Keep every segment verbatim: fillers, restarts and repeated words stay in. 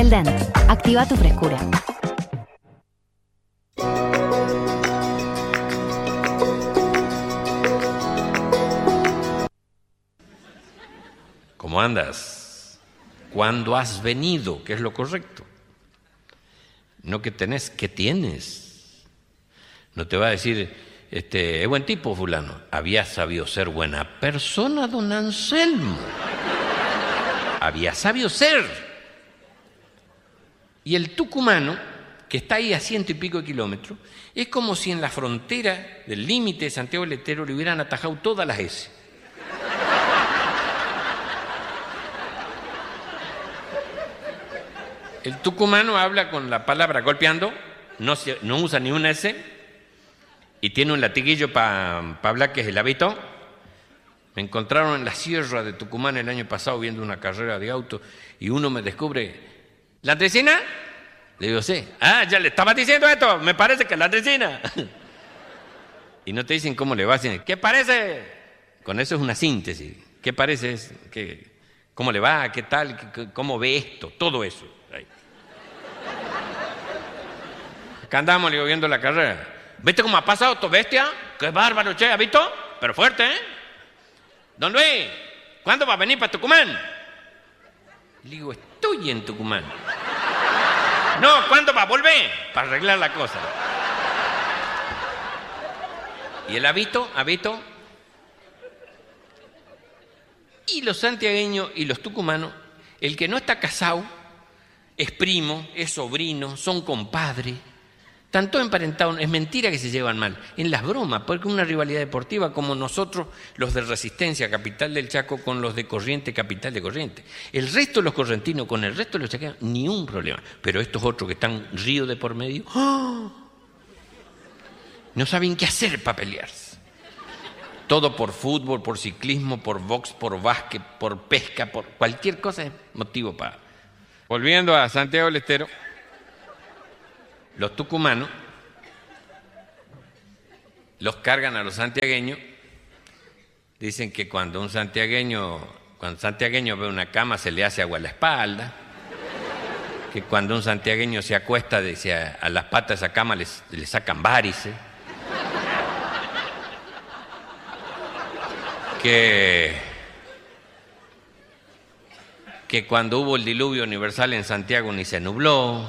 El Dent. Activa tu frescura. ¿Cómo andas? ¿Cuándo has venido? ¿Qué es lo correcto? No que tenés, ¿qué tienes? No te va a decir, este, es buen tipo fulano. Había sabido ser buena persona, don Anselmo. Había sabido ser. Y el tucumano, que está ahí a ciento y pico de kilómetros, es como si en la frontera del límite de Santiago del Estero le hubieran atajado todas las S. El tucumano habla con la palabra golpeando, no, se, no usa ni una S, y tiene un latiguillo para pa hablar que es el hábito. Me encontraron en la sierra de Tucumán el año pasado viendo una carrera de auto y uno me descubre, ¿la Tresina? Le digo, sí. Ah, ya le estaba diciendo esto, me parece que es la Tresina. Y no te dicen cómo le va, dicen, ¿qué parece? Con eso es una síntesis. ¿Qué parece? ¿Qué, ¿Cómo le va? ¿Qué tal? ¿Qué, ¿Cómo ve esto? Todo eso. Ahí. Acá andamos, le digo, viendo la carrera. ¿Viste cómo ha pasado tu bestia? ¡Qué bárbaro, che! ¿Has visto? Pero fuerte, ¿eh? Don Luis, ¿cuándo va a venir para Tucumán? Le digo, estoy en Tucumán. No, ¿cuándo va a volver? Para arreglar la cosa. ¿Y el hábito? ¿Hábito? Y los santiagueños y los tucumanos, el que no está casado, es primo, es sobrino, son compadres. Están todos emparentados, es mentira que se llevan mal. En las bromas, porque una rivalidad deportiva como nosotros, los de Resistencia, capital del Chaco, con los de Corriente, capital de Corriente. El resto de los correntinos con el resto de los chaqueños, ni un problema. Pero estos otros que están río de por medio, ¡oh!, no saben qué hacer para pelearse. Todo por fútbol, por ciclismo, por box, por básquet, por pesca, por cualquier cosa es motivo para... Volviendo a Santiago del Estero, los tucumanos los cargan a los santiagueños, dicen que cuando un santiagueño, cuando un santiagueño ve una cama se le hace agua a la espalda, que cuando un santiagueño se acuesta dice, a, a las patas de esa cama les, les sacan varices, que, que cuando hubo el diluvio universal en Santiago ni se nubló,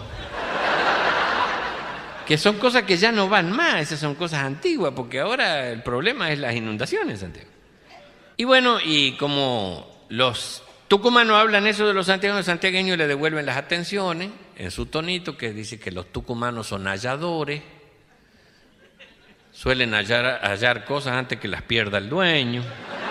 que son cosas que ya no van más, esas son cosas antiguas, porque ahora el problema es las inundaciones en Santiago. Y bueno, y como los tucumanos hablan eso de los santiagueños, los santiagueños le devuelven las atenciones en su tonito, que dice que los tucumanos son halladores, suelen hallar, hallar cosas antes que las pierda el dueño,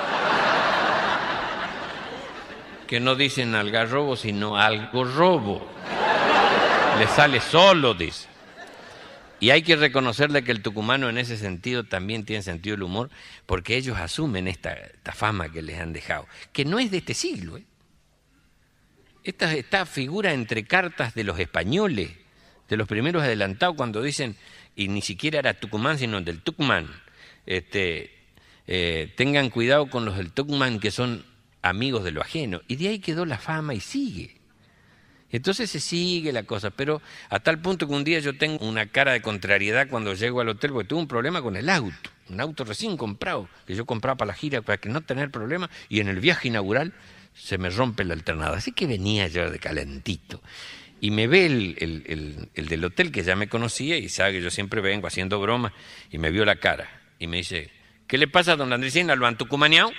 que no dicen algarrobo, sino algo robo, le sale solo, dice. Y hay que reconocerle que el tucumano en ese sentido también tiene sentido del humor, porque ellos asumen esta, esta fama que les han dejado, que no es de este siglo, ¿eh? Esta, esta figura entre cartas de los españoles, de los primeros adelantados, cuando dicen, y ni siquiera era Tucumán, sino del Tucumán, este, eh, tengan cuidado con los del Tucumán que son amigos de lo ajeno. Y de ahí quedó la fama y sigue. Entonces se sigue la cosa, pero a tal punto que un día yo tengo una cara de contrariedad cuando llego al hotel, porque tuve un problema con el auto, un auto recién comprado, que yo compraba para la gira para que no tener problemas, y en el viaje inaugural se me rompe el alternador. Así que venía yo de calentito. Y me ve el, el, el, el del hotel, que ya me conocía y sabe que yo siempre vengo haciendo bromas, y me vio la cara y me dice, ¿qué le pasa a don Andresina? ¿Lo han tucumaneado?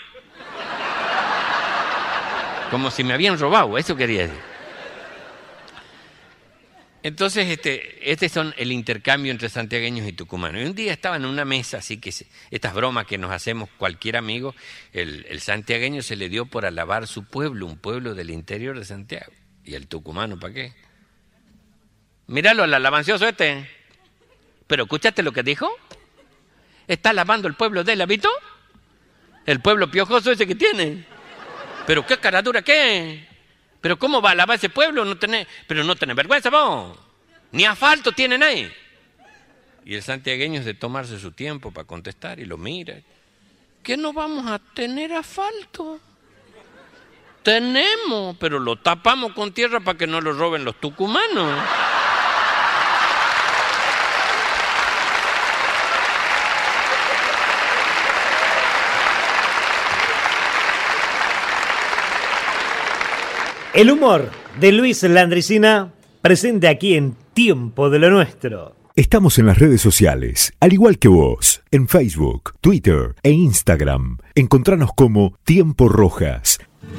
Como si me habían robado, eso quería decir. Entonces, este, este son el intercambio entre santiagueños y tucumanos. Y un día estaba en una mesa, así que se, estas bromas que nos hacemos cualquier amigo, el, el santiagueño se le dio por alabar su pueblo, un pueblo del interior de Santiago. ¿Y el tucumano para qué? Míralo, al alabancioso este. ¿Pero escuchaste lo que dijo? Está alabando el pueblo de él, ¿habito? El pueblo piojoso ese que tiene. ¿Pero qué cara dura qué? ¿Pero cómo va a alabar ese pueblo? No tenés, pero no tenés vergüenza vos. Ni asfalto tienen ahí. Y el santiagueño es de tomarse su tiempo para contestar y lo mira. ¿Qué no vamos a tener asfalto? Tenemos, pero lo tapamos con tierra para que no lo roben los tucumanos. El humor de Luis Landricina, presente aquí en Tiempo de lo Nuestro. Estamos en las redes sociales, al igual que vos, en Facebook, Twitter e Instagram. Encontranos como Tiempo Rojas.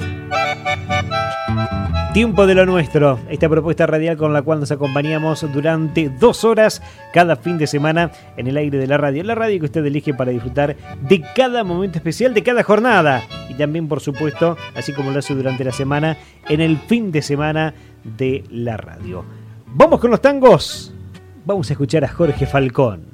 Tiempo de lo Nuestro, esta propuesta radial con la cual nos acompañamos durante dos horas cada fin de semana en el aire de la radio. La radio que usted elige para disfrutar de cada momento especial, de cada jornada. Y también, por supuesto, así como lo hace durante la semana, en el fin de semana de la radio. Vamos con los tangos. Vamos a escuchar a Jorge Falcón.